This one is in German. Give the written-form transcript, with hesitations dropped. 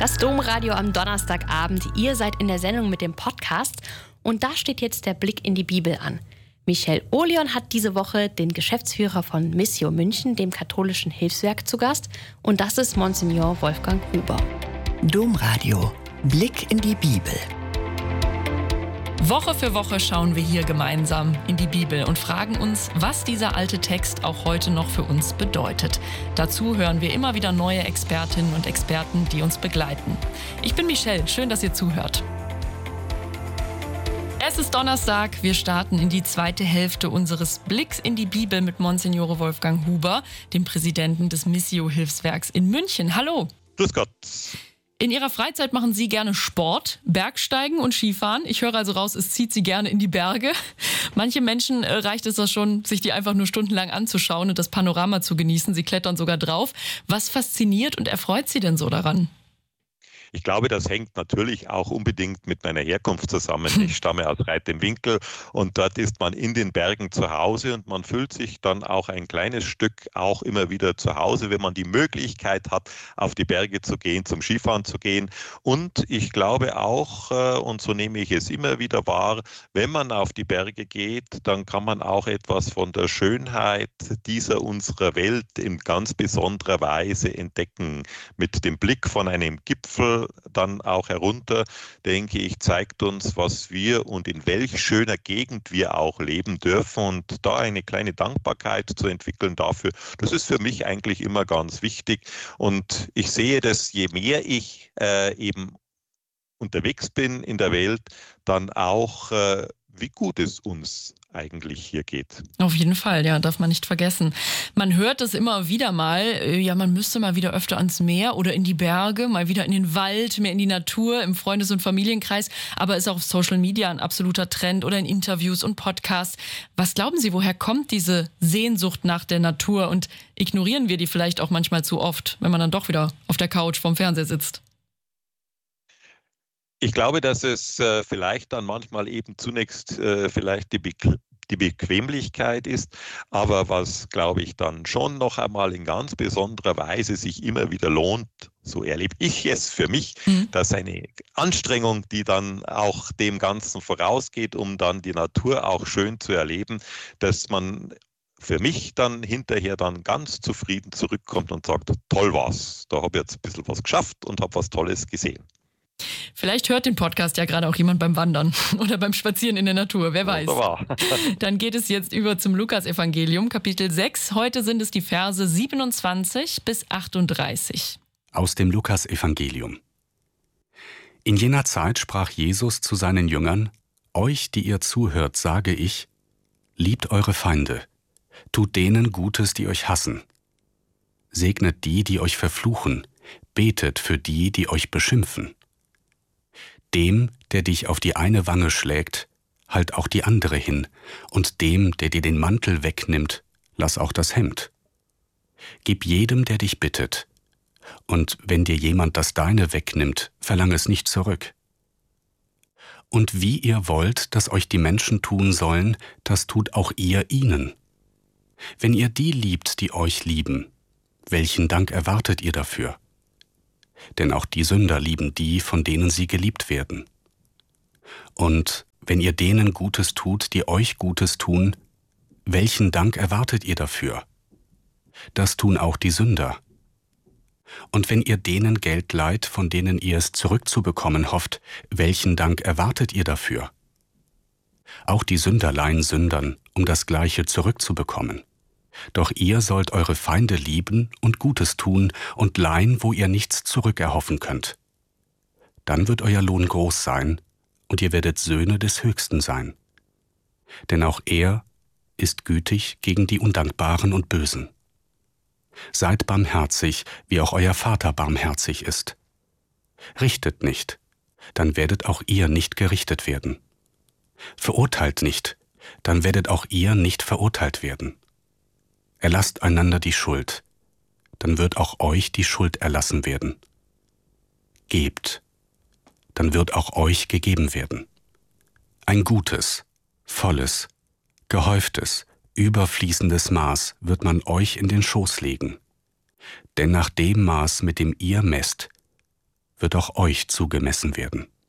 Das Domradio am Donnerstagabend. Ihr seid in der Sendung mit dem Podcast und da steht jetzt der Blick in die Bibel an. Michel Olion hat diese Woche den Geschäftsführer von Missio München, dem katholischen Hilfswerk, zu Gast und das ist Monsignor Wolfgang Huber. Domradio. Blick in die Bibel. Woche für Woche schauen wir hier gemeinsam in die Bibel und fragen uns, was dieser alte Text auch heute noch für uns bedeutet. Dazu hören wir immer wieder neue Expertinnen und Experten, die uns begleiten. Ich bin Michelle, schön, dass ihr zuhört. Es ist Donnerstag, wir starten in die zweite Hälfte unseres Blicks in die Bibel mit Monsignore Wolfgang Huber, dem Präsidenten des Missio-Hilfswerks in München. Hallo. Grüß Gott. In Ihrer Freizeit machen Sie gerne Sport, Bergsteigen und Skifahren. Ich höre also raus, es zieht Sie gerne in die Berge. Manche Menschen reicht es das schon, sich die einfach nur stundenlang anzuschauen und das Panorama zu genießen. Sie klettern sogar drauf. Was fasziniert und erfreut Sie denn so daran? Ich glaube, das hängt natürlich auch unbedingt mit meiner Herkunft zusammen. Ich stamme aus Reit im Winkl und dort ist man in den Bergen zu Hause und man fühlt sich dann auch ein kleines Stück auch immer wieder zu Hause, wenn man die Möglichkeit hat, auf die Berge zu gehen, zum Skifahren zu gehen. Und ich glaube auch, und so nehme ich es immer wieder wahr, wenn man auf die Berge geht, dann kann man auch etwas von der Schönheit dieser unserer Welt in ganz besonderer Weise entdecken. Mit dem Blick von einem Gipfel dann auch herunter, denke ich, zeigt uns, was wir und in welch schöner Gegend wir auch leben dürfen. Und da eine kleine Dankbarkeit zu entwickeln dafür, das ist für mich eigentlich immer ganz wichtig. Und ich sehe, dass je mehr ich eben unterwegs bin in der Welt, dann auch, wie gut es uns eigentlich hier geht. Auf jeden Fall, ja, darf man nicht vergessen. Man hört es immer wieder mal, ja, man müsste mal wieder öfter ans Meer oder in die Berge, mal wieder in den Wald, mehr in die Natur, im Freundes- und Familienkreis, aber ist auch auf Social Media ein absoluter Trend oder in Interviews und Podcasts. Was glauben Sie, woher kommt diese Sehnsucht nach der Natur und ignorieren wir die vielleicht auch manchmal zu oft, wenn man dann doch wieder auf der Couch vorm Fernseher sitzt? Ich glaube, dass es vielleicht dann manchmal eben zunächst vielleicht die Bequemlichkeit ist, aber was, glaube ich, dann schon noch einmal in ganz besonderer Weise sich immer wieder lohnt, so erlebe ich es für mich, dass eine Anstrengung, die dann auch dem Ganzen vorausgeht, um dann die Natur auch schön zu erleben, dass man für mich dann hinterher dann ganz zufrieden zurückkommt und sagt, toll war's, da habe ich jetzt ein bisschen was geschafft und habe was Tolles gesehen. Vielleicht hört den Podcast ja gerade auch jemand beim Wandern oder beim Spazieren in der Natur, wer weiß. Dann geht es jetzt über zum Lukas-Evangelium, Kapitel 6. Heute sind es die Verse 27 bis 38. Aus dem Lukas-Evangelium. In jener Zeit sprach Jesus zu seinen Jüngern: Euch, die ihr zuhört, sage ich, liebt eure Feinde, tut denen Gutes, die euch hassen. Segnet die, die euch verfluchen, betet für die, die euch beschimpfen. Dem, der dich auf die eine Wange schlägt, halt auch die andere hin, und dem, der dir den Mantel wegnimmt, lass auch das Hemd. Gib jedem, der dich bittet, und wenn dir jemand das Deine wegnimmt, verlang es nicht zurück. Und wie ihr wollt, dass euch die Menschen tun sollen, das tut auch ihr ihnen. Wenn ihr die liebt, die euch lieben, welchen Dank erwartet ihr dafür? Denn auch die Sünder lieben die, von denen sie geliebt werden. Und wenn ihr denen Gutes tut, die euch Gutes tun, welchen Dank erwartet ihr dafür? Das tun auch die Sünder. Und wenn ihr denen Geld leiht, von denen ihr es zurückzubekommen hofft, welchen Dank erwartet ihr dafür? Auch die Sünder leihen Sündern, um das Gleiche zurückzubekommen. Doch ihr sollt eure Feinde lieben und Gutes tun und leihen, wo ihr nichts zurückerhoffen könnt. Dann wird euer Lohn groß sein, und ihr werdet Söhne des Höchsten sein. Denn auch er ist gütig gegen die Undankbaren und Bösen. Seid barmherzig, wie auch euer Vater barmherzig ist. Richtet nicht, dann werdet auch ihr nicht gerichtet werden. Verurteilt nicht, dann werdet auch ihr nicht verurteilt werden. Erlasst einander die Schuld, dann wird auch euch die Schuld erlassen werden. Gebt, dann wird auch euch gegeben werden. Ein gutes, volles, gehäuftes, überfließendes Maß wird man euch in den Schoß legen. Denn nach dem Maß, mit dem ihr messt, wird auch euch zugemessen werden.